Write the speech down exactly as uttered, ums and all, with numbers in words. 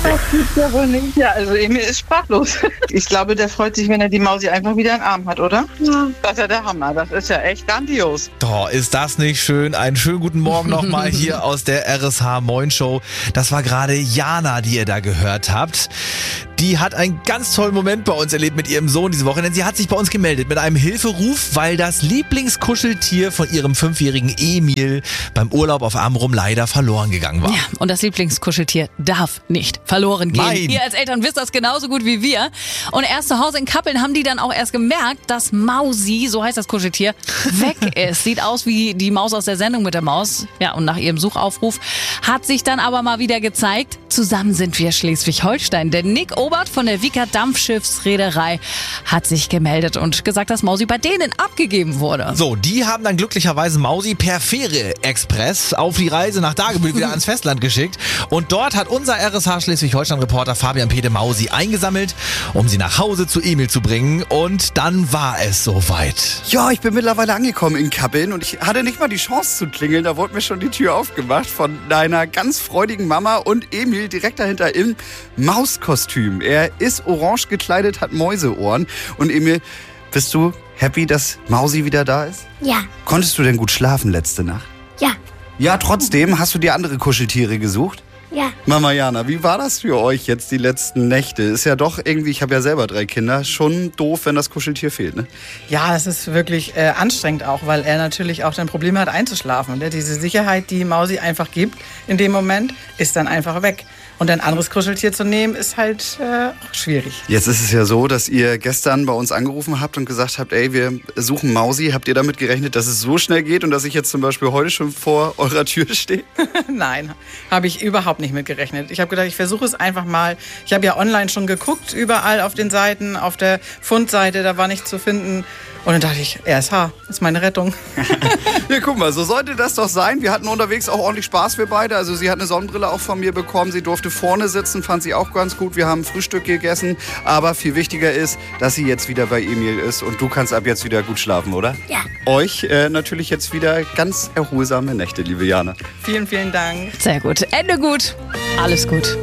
Das gibt's ja wohl nicht. Ja, also Emil ist sprachlos. Ich glaube, der freut sich, wenn er die Mausi einfach wieder im Arm hat, oder? Ja. Das ist ja der Hammer. Das ist ja echt grandios. Doch, ist das nicht schön? Einen schönen guten Morgen nochmal hier aus der R S H Moin Show. Das war gerade Jana, die ihr da gehört habt. Die hat einen ganz tollen Moment bei uns erlebt mit ihrem Sohn diese Woche, denn sie hat sich bei uns gemeldet mit einem Hilferuf, weil das Lieblingskuscheltier von ihrem fünfjährigen Emil beim Urlaub auf Amrum leider verloren gegangen war. Ja, und das Lieblingskuscheltier darf nicht verloren gehen. Nein. Ihr als Eltern wisst das genauso gut wie wir. Und erst zu Hause in Kappeln haben die dann auch erst gemerkt, dass Mausi, so heißt das Kuscheltier, weg ist. Sieht aus wie die Maus aus der Sendung mit der Maus. Ja, und nach ihrem Suchaufruf hat sich dann aber mal wieder gezeigt, zusammen sind wir Schleswig-Holstein. Denn Nick Obert von der Wieker Dampfschiffsreederei hat sich gemeldet und gesagt, dass Mausi bei denen abgegeben wurde. So, die haben dann glücklicherweise Mausi per Fähre-Express auf die Reise nach Dagebüll wieder ans Festland geschickt. Und dort hat unser R S H Schleswig-Holstein-Reporter Fabian Pede Mausi eingesammelt, um sie nach Hause zu Emil zu bringen. Und dann war es soweit. Ja, ich bin mittlerweile angekommen in Kappeln und ich hatte nicht mal die Chance zu klingeln. Da wurde mir schon die Tür aufgemacht von deiner ganz freudigen Mama und Emil direkt dahinter im Mauskostüm. Er ist orange gekleidet, hat Mäuseohren. Und Emil, bist du happy, dass Mausi wieder da ist? Ja. Konntest du denn gut schlafen letzte Nacht? Ja. Ja, trotzdem. Hast du dir andere Kuscheltiere gesucht? Ja. Mama Jana, wie war das für euch jetzt die letzten Nächte? Ist ja doch irgendwie, ich habe ja selber drei Kinder, schon doof, wenn das Kuscheltier fehlt, ne? Ja, es ist wirklich äh, anstrengend auch, weil er natürlich auch dann Probleme hat einzuschlafen. Ne? Diese Sicherheit, die Mausi einfach gibt in dem Moment, ist dann einfach weg. Und ein anderes Kuscheltier zu nehmen, ist halt äh, auch schwierig. Jetzt ist es ja so, dass ihr gestern bei uns angerufen habt und gesagt habt, ey, wir suchen Mausi. Habt ihr damit gerechnet, dass es so schnell geht und dass ich jetzt zum Beispiel heute schon vor eurer Tür stehe? Nein, habe ich überhaupt nicht mit gerechnet. Ich habe gedacht, ich versuche es einfach mal. Ich habe ja online schon geguckt, überall auf den Seiten, auf der Fundseite, da war nichts zu finden. Und dann dachte ich, R S H ist meine Rettung. Ja, guck mal, so sollte das doch sein. Wir hatten unterwegs auch ordentlich Spaß, wir beide. Also sie hat eine Sonnenbrille auch von mir bekommen. Sie durfte vorne sitzen, fand sie auch ganz gut. Wir haben Frühstück gegessen. Aber viel wichtiger ist, dass sie jetzt wieder bei Emil ist. Und du kannst ab jetzt wieder gut schlafen, oder? Ja. Euch äh, natürlich jetzt wieder ganz erholsame Nächte, liebe Jana. Vielen, vielen Dank. Sehr gut. Ende gut. Alles gut.